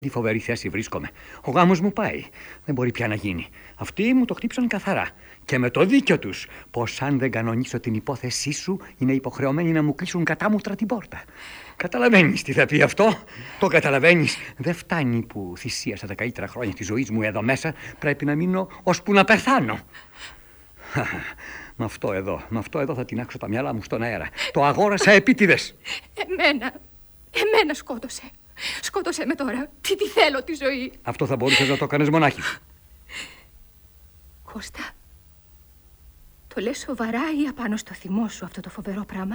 Τι φοβερή θέση βρίσκομαι. Ο γάμος μου πάει. Δεν μπορεί πια να γίνει. Αυτοί μου το χτύψαν καθαρά. Και με το δίκιο τους. Πως αν δεν κανονίσω την υπόθεσή σου, είναι υποχρεωμένοι να μου κλείσουν κατάμουστρα την πόρτα. Καταλαβαίνεις τι θα πει αυτό? Το καταλαβαίνεις? Δεν φτάνει που θυσίασα τα καλύτερα χρόνια της ζωής μου εδώ μέσα. Πρέπει να μείνω ώσπου να πεθάνω. Με αυτό εδώ θα τινάξω τα μυαλά μου στον αέρα. Το αγόρασα επίτηδες. Εμένα σκότωσε. Σκότωσε με τώρα. Τι θέλω τη ζωή. Αυτό θα μπορούσες να το κάνεις μονάχη. Κώστα, το λες σοβαρά ή απάνω στο θυμό σου αυτό το φοβερό πράγμα?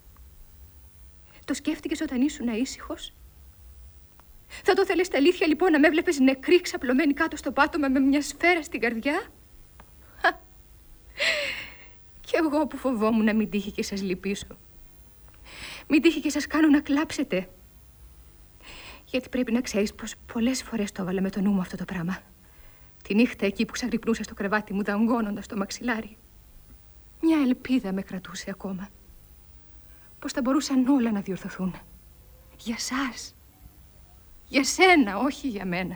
Το σκέφτηκες όταν ήσουν ήσυχος? Θα το θέλεις τα αλήθεια λοιπόν να με βλέπεις νεκρή ξαπλωμένη κάτω στο πάτωμα με μια σφαίρα στην καρδιά? Κι εγώ που φοβόμουν να μην τύχει και σας λυπήσω. Μην τύχει και σας κάνω να κλάψετε. Γιατί πρέπει να ξέρεις πως πολλές φορές το έβαλα με το νου μου αυτό το πράγμα. Τη νύχτα εκεί που ξαγρυπνούσα στο κρεβάτι μου δαγκώνοντας το μαξιλάρι. Μια ελπίδα με κρατούσε ακόμα. Πως θα μπορούσαν όλα να διορθωθούν. Για σας. Για σένα, όχι για μένα.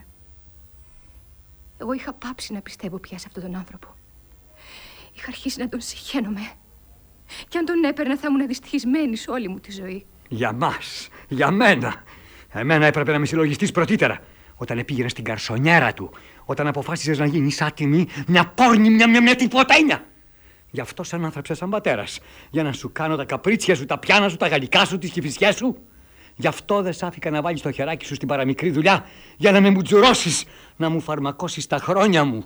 Εγώ είχα πάψει να πιστεύω πια σε αυτόν τον άνθρωπο. Είχα αρχίσει να τον συχαίνομαι. Και αν τον έπαιρνα θα ήμουν δυστυχισμένη σε όλη μου τη ζωή. Για μας, για μένα. Εμένα έπρεπε να με συλλογιστείς πρωτήτερα. Όταν πήγαινε στην καρσονιέρα του. Όταν αποφάσισες να γίνεις άτιμη, μια πόρνη, μια τυποτένια. Γι' αυτό σαν άνθραψες σαν πατέρας. Για να σου κάνω τα καπρίτσια σου, τα πιάνα σου, τα γαλλικά σου, τις κηφισιές σου. Γι' αυτό δεν σ' άφηκα να βάλεις το χεράκι σου στην παραμικρή δουλειά. Για να με μουτζουρώσεις, να μου φαρμακώσεις τα χρόνια μου.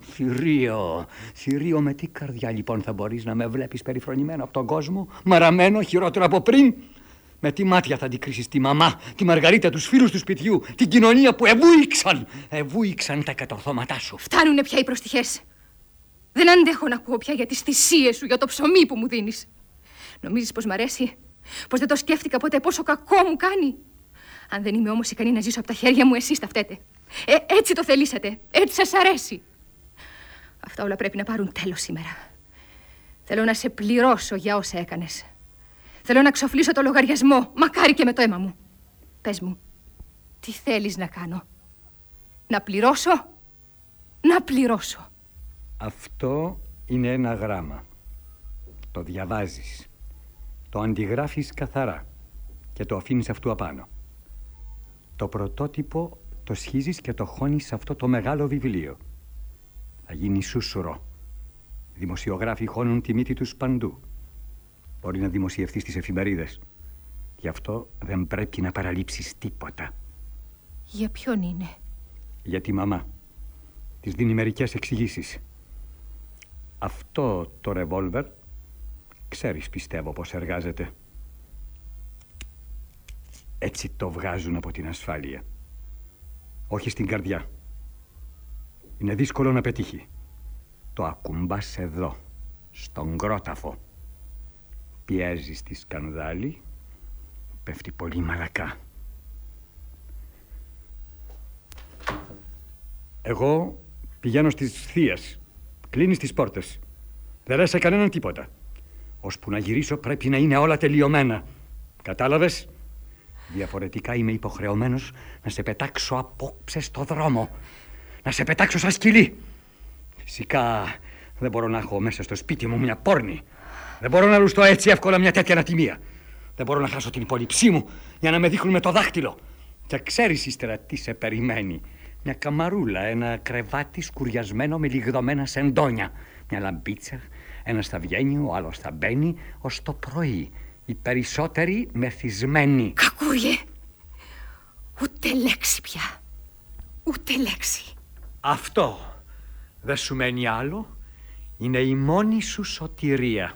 Θηρίο, με τι καρδιά λοιπόν θα μπορείς να με βλέπεις περιφρονημένο από τον κόσμο, μαραμένο, χειρότερο από πριν? Με τι μάτια θα αντικρίσεις τη μαμά, τη Μαργαρίτα, τους φίλους του σπιτιού, την κοινωνία που εβούηξαν τα κατορθώματά σου? Φτάνουνε πια οι προστιχές. Δεν αντέχω να ακούω πια για τις θυσίες σου, για το ψωμί που μου δίνεις. Νομίζεις πως μ' αρέσει? Πως δεν το σκέφτηκα ποτέ πόσο κακό μου κάνει? Αν δεν είμαι όμως ικανή να ζήσω από τα χέρια μου, εσείς τα φταίτε. Έτσι το θελήσατε. Έτσι σας αρέσει. Αυτά όλα πρέπει να πάρουν τέλος σήμερα. Θέλω να σε πληρώσω για όσα έκανες. Θέλω να ξοφλήσω το λογαριασμό, μακάρι και με το αίμα μου. Πες μου, τι θέλεις να κάνω? Να πληρώσω? Να πληρώσω. Αυτό είναι ένα γράμμα. Το διαβάζεις. Το αντιγράφεις καθαρά και το αφήνεις αυτού απάνω. Το πρωτότυπο το σχίζεις και το χώνεις σε αυτό το μεγάλο βιβλίο. Θα γίνει σούσουρο. Δημοσιογράφοι χώνουν τη μύτη τους παντού. Μπορεί να δημοσιευτεί στις εφημερίδες. Γι' αυτό δεν πρέπει να παραλείψεις τίποτα. Για ποιον είναι? Για τη μαμά. Της δίνει μερικές εξηγήσεις. Αυτό το ρεβόλβερ ξέρεις, πιστεύω, πως εργάζεται. Έτσι το βγάζουν από την ασφάλεια. Όχι στην καρδιά. Είναι δύσκολο να πετύχει. Το ακουμπάς εδώ, στον κρόταφο. Πιέζεις τη σκανδάλη, πέφτει πολύ μαλακά. Εγώ πηγαίνω στις θείες. Κλείνεις τις πόρτες. Δεν λες σε κανέναν τίποτα. Ώσπου να γυρίσω πρέπει να είναι όλα τελειωμένα. Κατάλαβες? Διαφορετικά είμαι υποχρεωμένος να σε πετάξω απόψε στο δρόμο. Να σε πετάξω σαν σκυλί. Φυσικά δεν μπορώ να έχω μέσα στο σπίτι μου μια πόρνη. Δεν μπορώ να λουστώ έτσι εύκολα μια τέτοια ανατιμία. Δεν μπορώ να χάσω την υπολοιψή μου για να με δείχνουν με το δάχτυλο. Και ξέρεις ύστερα τι σε περιμένει. Μια καμαρούλα, ένα κρεβάτι σκουριασμένο με λιγδωμένα σεντόνια. Μια λαμπίτσα, ένας θα βγαίνει, ο άλλος θα μπαίνει, ως το πρωί. Οι περισσότεροι μεθυσμένοι. Κακούργε! Ούτε λέξη πια. Ούτε λέξη. Αυτό δεν σου μένει άλλο. Είναι η μόνη σου σωτηρία.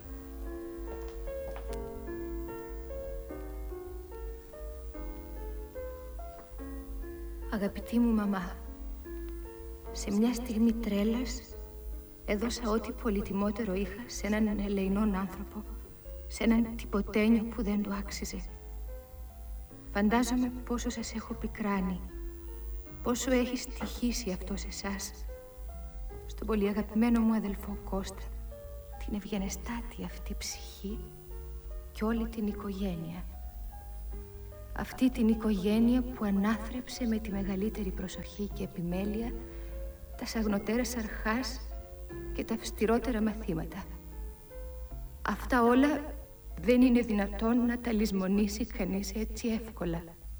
Αγαπητή μου μαμά, σε μια στιγμή τρέλας έδωσα ό,τι πολυτιμότερο είχα σε έναν ελεηνόν άνθρωπο, σε έναν τυποτένιο που δεν του άξιζε. Φαντάζομαι πόσο σας έχω πικράνει, πόσο έχει στοιχήσει αυτό σε εσάς, στον πολύ αγαπημένο μου αδελφό Κώστα, την ευγενεστάτη αυτή ψυχή και όλη την οικογένεια. Αυτή την οικογένεια που ανάθρεψε με τη μεγαλύτερη προσοχή και επιμέλεια τα σαγνωτέρας αρχάς και τα αυστηρότερα μαθήματα. Αυτά όλα δεν είναι δυνατόν να τα λησμονήσει κανείς έτσι εύκολα.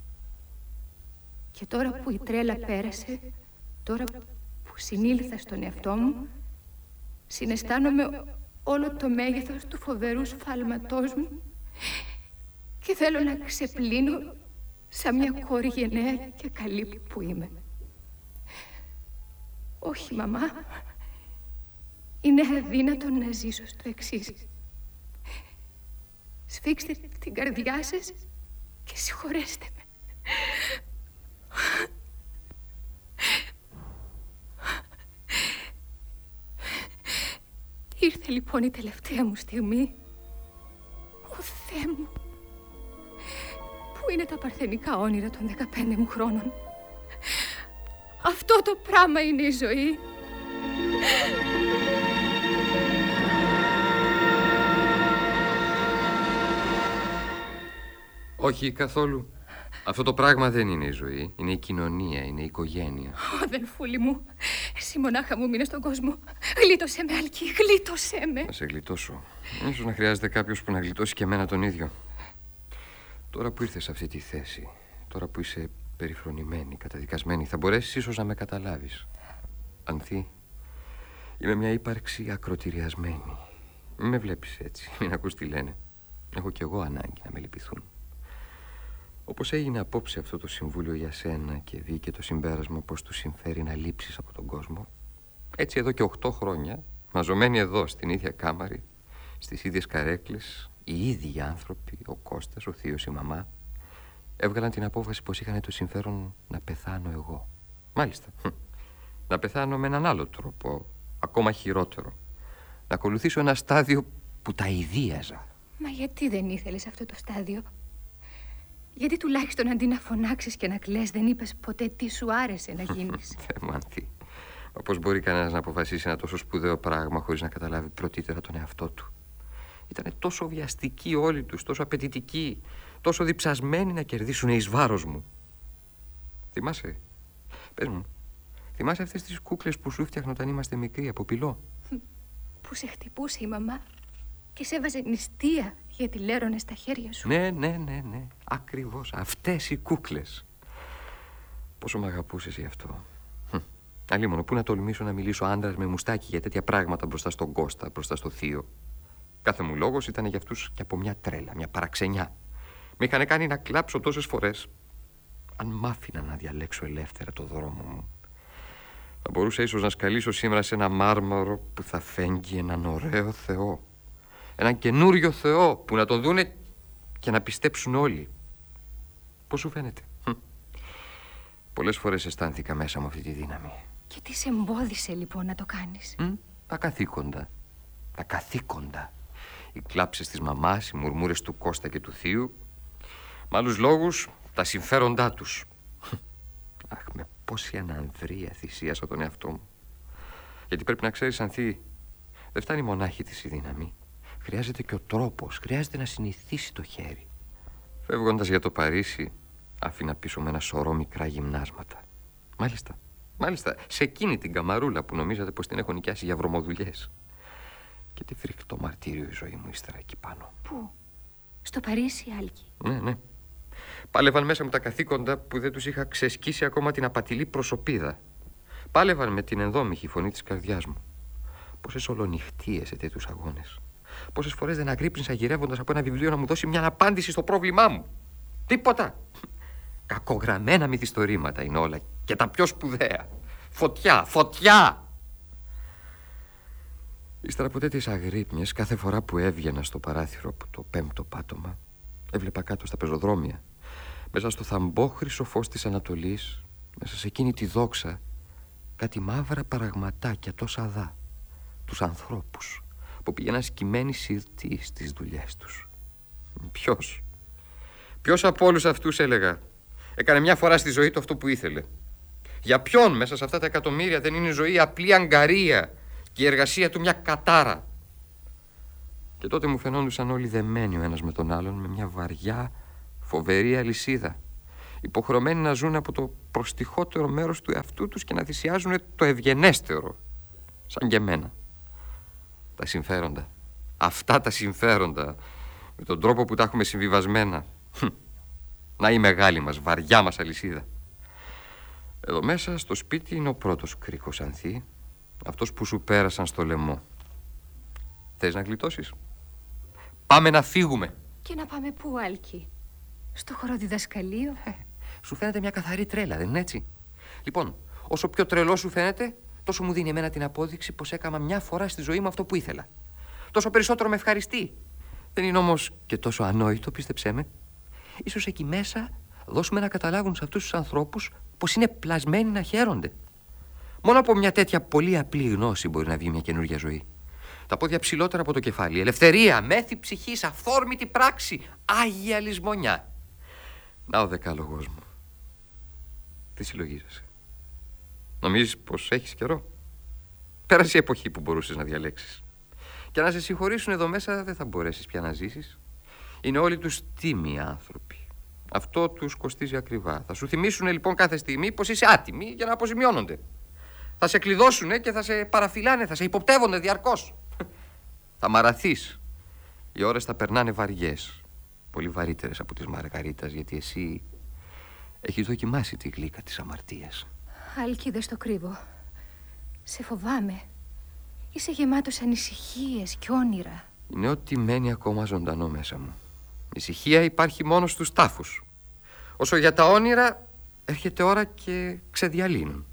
Και τώρα που η τρέλα πέρασε, τώρα που συνήλθα στον εαυτό μου, συναισθάνομαι όλο το μέγεθος του φοβερού σφάλματός μου και θέλω να ξεπλύνω σαν μια κόρη γενναία και καλή που είμαι. Όχι, μαμά. Είναι αδύνατο να ζήσω στο εξής. Σφίξτε την καρδιά σας και συγχωρέστε με. Ήρθε λοιπόν η τελευταία μου στιγμή. Ω Θεέ μου, πού είναι τα παρθενικά όνειρα των 15 μου χρόνων? Αυτό το πράγμα είναι η ζωή. Όχι καθόλου. Αυτό το πράγμα δεν είναι η ζωή. Είναι η κοινωνία, είναι η οικογένεια. Ω, αδελφούλη μου, εσύ μονάχα μου μείνες στον κόσμο. Γλίτωσέ με, Άλκη, γλίτωσέ με. Να σε γλιτώσω. Ίσως να χρειάζεται κάποιος που να γλιτώσει και εμένα τον ίδιο. Τώρα που ήρθες σε αυτή τη θέση, τώρα που είσαι περιφρονημένη, καταδικασμένη, θα μπορέσεις ίσως να με καταλάβεις. Ανθή, είμαι μια ύπαρξη ακροτηριασμένη. Μην με βλέπεις έτσι, μην ακούς τι λένε. Έχω κι εγώ ανάγκη να με λυπηθούν. Όπως έγινε απόψε αυτό το συμβούλιο για σένα και βγήκε το συμπέρασμα πως του συμφέρει να λείψεις από τον κόσμο, έτσι εδώ και 8 χρόνια, μαζωμένοι εδώ στην ίδια κάμαρη, στις ίδιες καρέκλες, οι ίδιοι άνθρωποι, ο Κώστας, ο θείος, η μαμά, έβγαλαν την απόφαση πως είχαν το συμφέρον να πεθάνω εγώ. Μάλιστα, να πεθάνω με έναν άλλο τρόπο, ακόμα χειρότερο. Να ακολουθήσω ένα στάδιο που τα ιδίαζα. Μα γιατί δεν ήθελες αυτό το στάδιο? Γιατί τουλάχιστον αντί να φωνάξεις και να κλαις δεν είπες ποτέ τι σου άρεσε να γίνεις? Θεμάνθη, μα πώς μπορεί κανένας να αποφασίσει ένα τόσο σπουδαίο πράγμα χωρίς να καταλάβει πρωτήτερα τον εαυτό του? Ήτανε τόσο βιαστικοί όλοι τους, τόσο απαιτητικοί, τόσο διψασμένοι να κερδίσουν εις βάρος μου. Θυμάσαι, πες μου, θυμάσαι αυτές τις κούκλες που σου φτιάχνα όταν είμαστε μικροί από πυλό? Που σε χτυπούσε η μαμά και σε έβαζε νηστεία γιατί λέρωνε στα χέρια σου. Ναι. Ακριβώς αυτές οι κούκλες. Πόσο μ' αγαπούσες γι' αυτό. Αλίμονο, πού να τολμήσω να μιλήσω άντρας με μουστάκι για τέτοια πράγματα μπροστά στον Κώστα, μπροστά στο θείο. Κάθε μου λόγος ήταν για αυτούς και από μια τρέλα, μια παραξενιά. Με είχαν κάνει να κλάψω τόσες φορές. Αν μ' άφηνα να διαλέξω ελεύθερα το δρόμο μου, θα μπορούσα ίσως να σκαλίσω σήμερα σε ένα μάρμαρο που θα φέγγει έναν ωραίο Θεό. Έναν καινούριο Θεό που να τον δούνε και να πιστέψουν όλοι. Πώς σου φαίνεται? Πολλές φορές αισθάνθηκα μέσα μου αυτή τη δύναμη. Και τι σε εμπόδισε λοιπόν να το κάνεις? Τα καθήκοντα. Οι κλάψεις της μαμάς, οι μουρμούρες του Κώστα και του θείου. Με άλλους λόγους, τα συμφέροντά τους. Αχ, με πόση ανανδρεία θυσίασα τον εαυτό μου. Γιατί πρέπει να ξέρεις, Ανθή, δεν φτάνει μονάχη της η δύναμη. Χρειάζεται και ο τρόπος, χρειάζεται να συνηθίσει το χέρι. Φεύγοντας για το Παρίσι, άφηνα πίσω με ένα σωρό μικρά γυμνάσματα. Μάλιστα, σε εκείνη την καμαρούλα που νομίζατε πως την έχω νοικιάσει για βρωμοδουλειές. Και τι φρικτό μαρτύριο η ζωή μου ύστερα εκεί πάνω. Πού? Στο Παρίσι, Άλκη? Ναι. Πάλευαν μέσα μου τα καθήκοντα που δεν τους είχα ξεσκίσει ακόμα την απατηλή προσωπίδα. Πάλευαν με την ενδόμηχη φωνή της καρδιάς μου. Πόσες ολονυχτίες σε τέτοιους αγώνες. Πόσες φορές δεν αγρύπνησα γυρεύοντας από ένα βιβλίο να μου δώσει μια απάντηση στο πρόβλημά μου. Τίποτα. Κακογραμμένα μυθιστορήματα είναι όλα και τα πιο σπουδαία. Φωτιά! Ύστερα από τέτοιες αγρύπνιες, κάθε φορά που έβγαινα στο παράθυρο από το 5ο πάτωμα, έβλεπα κάτω στα πεζοδρόμια, μέσα στο θαμπόχρυσο φως της Ανατολής, μέσα σε εκείνη τη δόξα, κάτι μαύρα παραγματάκια τόσα αδά. Τους ανθρώπους που πήγαιναν σκυμμένοι συρτοί στις δουλειές τους. Ποιος από όλους αυτούς, έλεγα, έκανε μια φορά στη ζωή του αυτό που ήθελε? Για ποιον μέσα σε αυτά τα εκατομμύρια δεν είναι η ζωή απλή αγκαρία και η εργασία του μια κατάρα? Και τότε μου φαινόντουσαν όλοι δεμένοι ο ένας με τον άλλον με μια βαριά Φοβερή αλυσίδα. Υποχρεωμένοι να ζουν από το προστιχότερο μέρος του εαυτού τους και να θυσιάζουν το ευγενέστερο. Σαν και εμένα. Τα συμφέροντα. Αυτά τα συμφέροντα. Με τον τρόπο που τα έχουμε συμβιβασμένα. Να η μεγάλη μας, βαριά μας αλυσίδα. Εδώ μέσα στο σπίτι είναι ο πρώτος κρίκος, Ανθή. Αυτός που σου πέρασαν στο λαιμό. Θες να γλιτώσεις? Πάμε να φύγουμε. Και να πάμε πού, Άλκη? Στο χοροδιδασκαλείο? Σου φαίνεται μια καθαρή τρέλα, δεν είναι έτσι? Λοιπόν, όσο πιο τρελό σου φαίνεται, τόσο μου δίνει εμένα την απόδειξη πως έκανα μια φορά στη ζωή μου αυτό που ήθελα. Τόσο περισσότερο με ευχαριστεί. Δεν είναι όμως και τόσο ανόητο, πίστεψέ με. Ίσως εκεί μέσα δώσουμε να καταλάβουν σε αυτούς τους ανθρώπους πως είναι πλασμένοι να χαίρονται. Μόνο από μια τέτοια πολύ απλή γνώση μπορεί να βγει μια καινούργια ζωή. Τα πόδια ψηλότερα από το κεφάλι. Ελευθερία, μέθη ψυχής, αυθόρμητη πράξη, άγια λησμονιά. Να ο δεκάλογος μου. Τι συλλογίζεσαι? Νομίζεις πως έχεις καιρό? Πέρασε η εποχή που μπορούσες να διαλέξεις. Και να σε συγχωρήσουν εδώ μέσα δεν θα μπορέσεις πια να ζήσεις. Είναι όλοι τους τίμοι άνθρωποι. Αυτό τους κοστίζει ακριβά. Θα σου θυμίσουν λοιπόν κάθε στιγμή πως είσαι άτιμη για να αποζημιώνονται. Θα σε κλειδώσουν και θα σε παραφυλάνε, θα σε υποπτεύονται διαρκώς. Θα μαραθείς. Οι ώρες θα περνάνε βαριές. Πολύ βαρύτερες από τις Μαργαρίτας, γιατί εσύ έχεις δοκιμάσει τη γλύκα της αμαρτίας. Άλκη, δεν στο κρύβω. Σε φοβάμαι. Είσαι γεμάτος ανησυχίες και όνειρα. Είναι ό,τι μένει ακόμα ζωντανό μέσα μου. Η ησυχία υπάρχει μόνο στους τάφους. Όσο για τα όνειρα, έρχεται ώρα και ξεδιαλύνουν.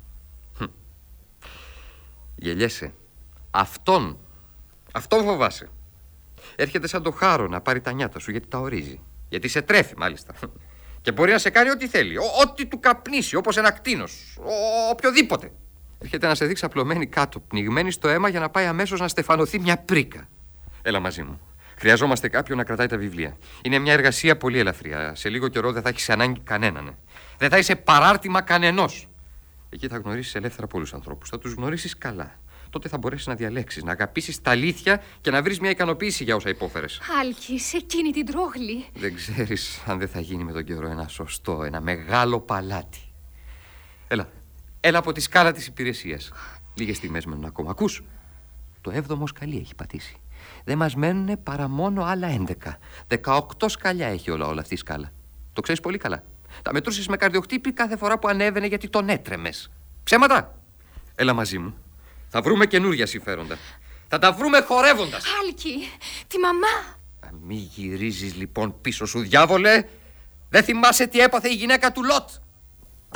Γελιέσαι. Αυτόν φοβάσαι. Έρχεται σαν το χάρο να πάρει τα νιάτα σου, γιατί τα ορίζει. Γιατί σε τρέφει μάλιστα. Και μπορεί να σε κάνει ό,τι θέλει. Ό,τι του καπνίσει, όπως ένα κτήνος. Οποιοδήποτε. Έρχεται να σε δει ξαπλωμένη κάτω, πνιγμένη στο αίμα, για να πάει αμέσως να στεφανωθεί μια πρίκα. Έλα μαζί μου. Χρειαζόμαστε κάποιον να κρατάει τα βιβλία. Είναι μια εργασία πολύ ελαφριά. Σε λίγο καιρό δεν θα έχεις ανάγκη κανέναν. Δεν θα είσαι παράρτημα κανενός. Εκεί θα γνωρίσεις ελεύθερα πολλούς ανθρώπους. Θα τους γνωρίσεις καλά. Τότε θα μπορέσεις να διαλέξεις, να αγαπήσεις τα αλήθεια και να βρεις μια ικανοποίηση για όσα υπόφερες. Άλκη, σε εκείνη την τρόγλη. Δεν ξέρεις αν δεν θα γίνει με τον καιρό ένα σωστό, ένα μεγάλο παλάτι. Έλα από τη σκάλα της υπηρεσίας. Λίγες τιμές μένουν ακόμα. Ακούς? Το 7ο σκαλί έχει πατήσει. Δεν μας μένουν παρά μόνο άλλα 11. 18 σκαλιά έχει όλα αυτή η σκάλα. Το ξέρεις πολύ καλά. Τα μετρούσες με καρδιοχτύπη κάθε φορά που ανέβαινε, γιατί τον έτρεμες. Ψέματα! Έλα μαζί μου. Θα βρούμε καινούρια συμφέροντα. Θα τα βρούμε χορεύοντας. Άλκη, τη μαμά. Μη γυρίζεις λοιπόν πίσω σου, διάβολε. Δεν θυμάσαι τι έπαθε η γυναίκα του Λότ?